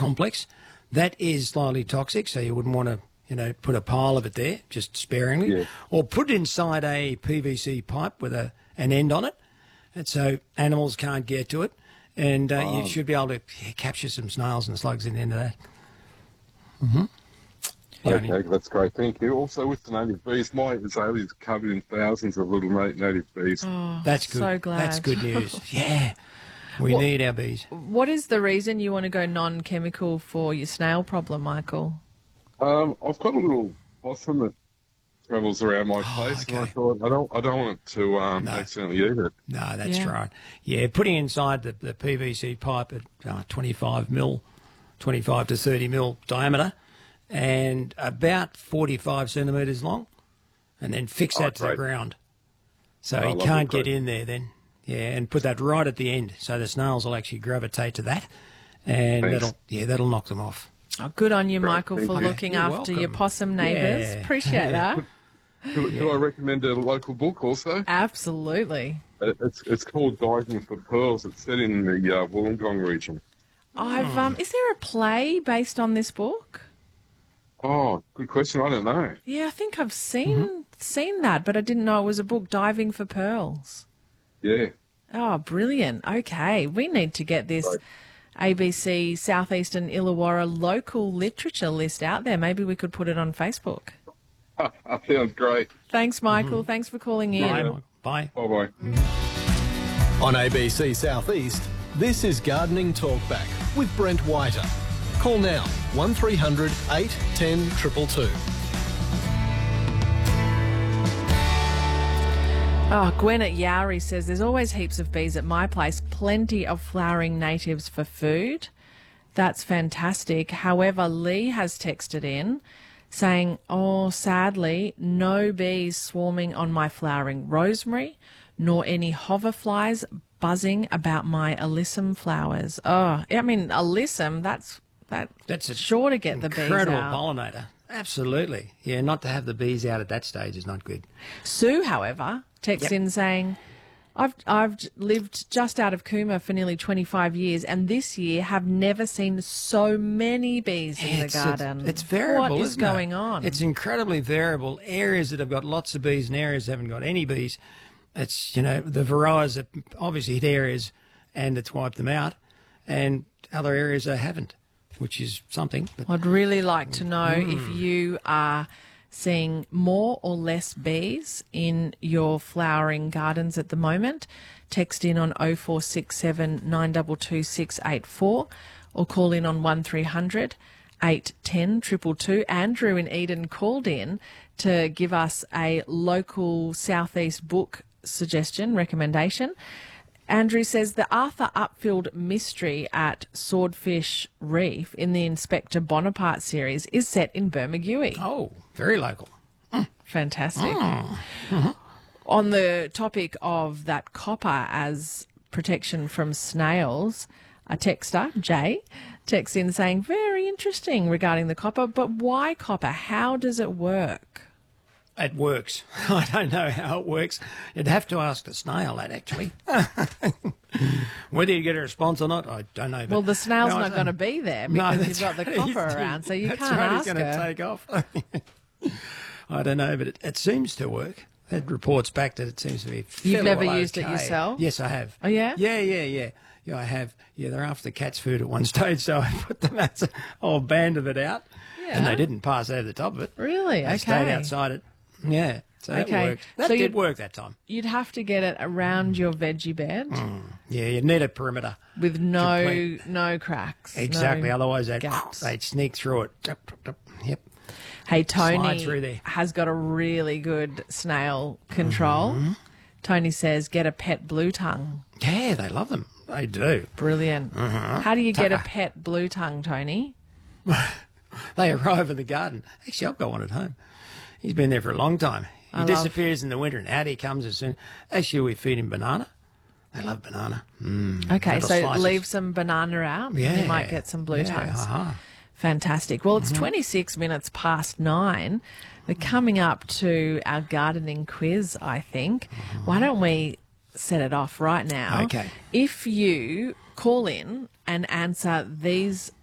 complex. That is slightly toxic, so you wouldn't want to, put a pile of it there, just sparingly. Yeah. Or put it inside a PVC pipe with an end on it, and so animals can't get to it. And you should be able to capture some snails and slugs in the end of that. Mm-hmm. Okay, that's great. Thank you. Also, with the native bees, my azalea is covered in thousands of little native bees. Oh, That's good. So glad. That's good news. Yeah. We need our bees. What is the reason you want to go non-chemical for your snail problem, Michael? I've got a little possum that travels around my place, and I thought I don't want it to accidentally eat it. No, that's right. Yeah, putting inside the PVC pipe at 25 to 30 mil diameter and about 45 centimetres long, and then fix that to the ground. So he can't get in there then. Yeah, and put that right at the end so the snails will actually gravitate to that, and that'll knock them off. Oh, good on you, Michael, for looking after welcome. your possum neighbours. Yeah. Appreciate that. Do I recommend a local book also? Absolutely. It's called Diving for Pearls. It's set in the Wollongong region. Is there a play based on this book? Oh, good question. I don't know. Yeah, I think I've seen that, but I didn't know it was a book, Diving for Pearls. Yeah. Oh, brilliant. Okay, we need to get this ABC Southeastern Illawarra local literature list out there. Maybe we could put it on Facebook. That sounds great. Thanks, Michael. Thanks for calling in. Bye. Bye-bye. On ABC Southeast, this is Gardening Talkback with Brent Whiter. Call now, 1300 810 222. Oh, Gwen at Yowrie says, there's always heaps of bees at my place, plenty of flowering natives for food. That's fantastic. However, Lee has texted in saying, sadly, no bees swarming on my flowering rosemary, nor any hoverflies buzzing about my alyssum flowers. Oh, I mean, alyssum, that's sure to get the bees out. Incredible pollinator. Absolutely. Yeah, not to have the bees out at that stage is not good. Sue, however, texts in saying, I've lived just out of Cooma for nearly 25 years, and this year have never seen so many bees in the garden. It's variable, What is going on? It's incredibly variable. Areas that have got lots of bees and areas that haven't got any bees. It's, the varroas have obviously hit areas and it's wiped them out, and other areas they haven't, which is something. But I'd really like to know if you are seeing more or less bees in your flowering gardens at the moment. Text in on 0467 922 684 or call in on 1300 810 222. Andrew in Eden called in to give us a local Southeast book suggestion, recommendation. Andrew says the Arthur Upfield mystery at Swordfish Reef in the Inspector Bonaparte series is set in Bermagui. Oh, very local. Fantastic. On the topic of that copper as protection from snails, a texter, Jay, texts in saying, very interesting regarding the copper, but why copper? How does it work? It works. I don't know how it works. You'd have to ask the snail that, actually. Whether you get a response or not, I don't know. But well, the snail's not going to be there because you've got the copper around, so you can't ask her. He's going to take off. I don't know, but it seems to work. It reports back that it seems to be fairly You've never well used it okay. yourself? Yes, I have. Oh, yeah? Yeah, I have. Yeah, they're after the cat's food at one stage, so I put them as a whole band of it out, and they didn't pass over the top of it. Really? They stayed outside it. Yeah, so that worked. That did work that time. You'd have to get it around your veggie bed. Yeah, you need a perimeter. With no cracks. Exactly, no otherwise gaps. they'd sneak through it. Yep. Hey, Slide Tony through there. has got a really good snail control. Tony says, get a pet blue tongue. Yeah, they love them. They do. Brilliant. How do you get a pet blue tongue, Tony? They arrive in the garden. Actually, I've got one at home. He's been there for a long time. He disappears in the winter, and out he comes as soon. Actually, we feed him banana. They love banana. Okay, so slices. leave some banana out. Yeah. You might get some blue tongues. Uh-huh. Fantastic. Well, it's 26 minutes past 9. We're coming up to our gardening quiz, I think. Why don't we set it off right now? Okay. If you call in and answer these